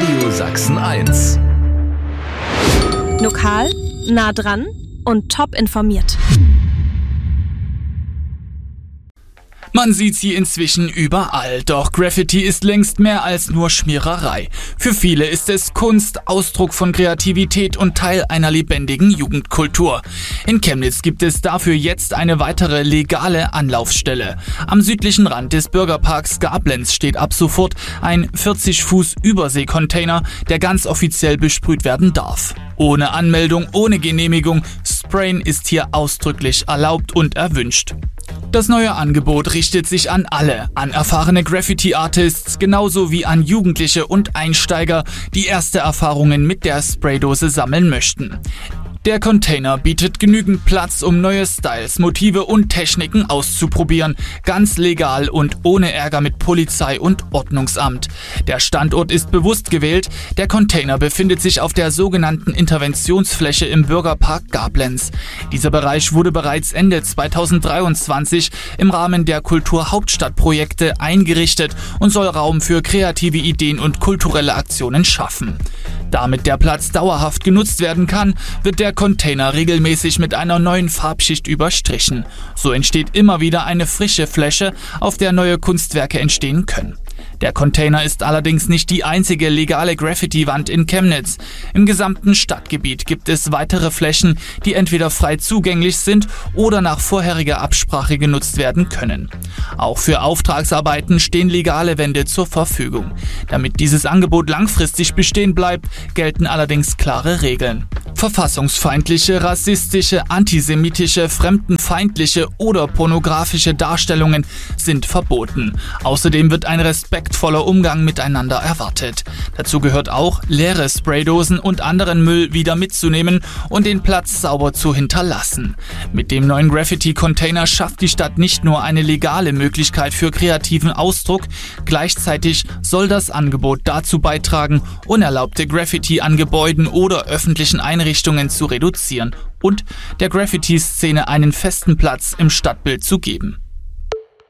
Radio Sachsen 1. Lokal, nah dran und top informiert. Man sieht sie inzwischen überall, doch Graffiti ist längst mehr als nur Schmiererei. Für viele ist es Kunst, Ausdruck von Kreativität und Teil einer lebendigen Jugendkultur. In Chemnitz gibt es dafür jetzt eine weitere legale Anlaufstelle. Am südlichen Rand des Bürgerparks Gablenz steht ab sofort ein 40 Fuß Überseekontainer, der ganz offiziell besprüht werden darf. Ohne Anmeldung, ohne Genehmigung, Sprayen ist hier ausdrücklich erlaubt und erwünscht. Das neue Angebot richtet sich an alle, an erfahrene Graffiti-Artists, genauso wie an Jugendliche und Einsteiger, die erste Erfahrungen mit der Spraydose sammeln möchten. Der Container bietet genügend Platz, um neue Styles, Motive und Techniken auszuprobieren, ganz legal und ohne Ärger mit Polizei und Ordnungsamt. Der Standort ist bewusst gewählt, der Container befindet sich auf der sogenannten Interventionsfläche im Bürgerpark Gablenz. Dieser Bereich wurde bereits Ende 2023 im Rahmen der Kulturhauptstadtprojekte eingerichtet und soll Raum für kreative Ideen und kulturelle Aktionen schaffen. Damit der Platz dauerhaft genutzt werden kann, wird der Container regelmäßig mit einer neuen Farbschicht überstrichen. So entsteht immer wieder eine frische Fläche, auf der neue Kunstwerke entstehen können. Der Container ist allerdings nicht die einzige legale Graffiti-Wand in Chemnitz. Im gesamten Stadtgebiet gibt es weitere Flächen, die entweder frei zugänglich sind oder nach vorheriger Absprache genutzt werden können. Auch für Auftragsarbeiten stehen legale Wände zur Verfügung. Damit dieses Angebot langfristig bestehen bleibt, gelten allerdings klare Regeln. Verfassungsfeindliche, rassistische, antisemitische, fremdenfeindliche oder pornografische Darstellungen sind verboten. Außerdem wird ein respektvoller Umgang miteinander erwartet. Dazu gehört auch, leere Spraydosen und anderen Müll wieder mitzunehmen und den Platz sauber zu hinterlassen. Mit dem neuen Graffiti-Container schafft die Stadt nicht nur eine legale Möglichkeit für kreativen Ausdruck, gleichzeitig soll das Angebot dazu beitragen, unerlaubte Graffiti an Gebäuden oder öffentlichen Einrichtungen zu reduzieren und der Graffiti-Szene einen festen Platz im Stadtbild zu geben.